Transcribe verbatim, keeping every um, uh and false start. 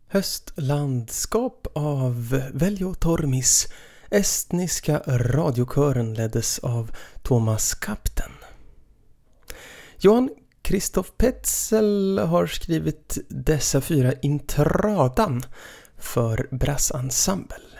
Höstlandskap av Veljo Tormis. Estniska radiokören leddes av Thomas Kapten. Johan Kristoff Petzel har skrivit dessa fyra intradan för brassensemble.